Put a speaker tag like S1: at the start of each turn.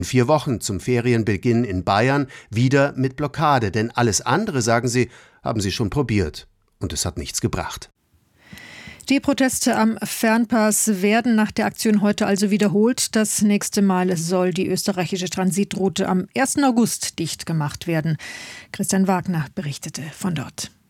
S1: In 4 Wochen zum Ferienbeginn in Bayern wieder mit Blockade, denn alles andere, sagen sie, haben sie schon probiert. Und es hat nichts gebracht.
S2: Die Proteste am Fernpass werden nach der Aktion heute also wiederholt. Das nächste Mal soll die österreichische Transitroute am 1. August dicht gemacht werden. Christian Wagner berichtete von dort.